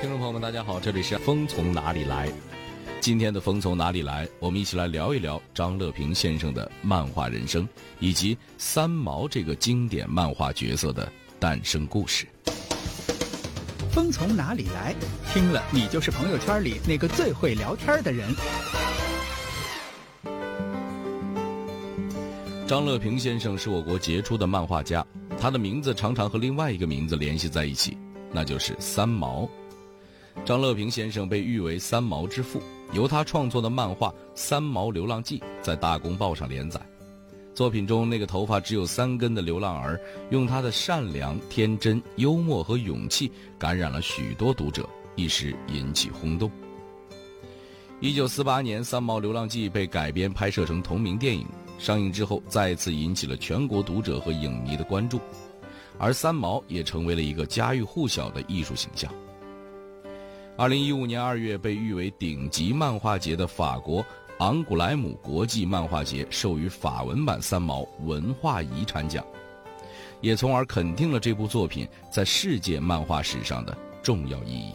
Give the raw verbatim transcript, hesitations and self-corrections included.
听众朋友们大家好，这里是风从哪里来。今天的风从哪里来，我们一起来聊一聊张乐平先生的漫画人生，以及三毛这个经典漫画角色的诞生故事。 风从哪里来，听了你就是朋友圈里那个最会聊天的人。 张乐平先生是我国杰出的漫画家，他的名字常常和另外一个名字联系在一起，那就是三毛。张乐平先生被誉为三毛之父，由他创作的漫画《三毛流浪记》在大公报上连载。作品中那个头发只有三根的流浪儿，用他的善良、天真、幽默和勇气感染了许多读者，一时引起轰动。一九四八年，《三毛流浪记》被改编拍摄成同名电影，上映之后再次引起了全国读者和影迷的关注，而三毛也成为了一个家喻户晓的艺术形象。二零一五年二月，被誉为顶级漫画节的法国昂古莱姆国际漫画节授予法文版三毛文化遗产奖，也从而肯定了这部作品在世界漫画史上的重要意义。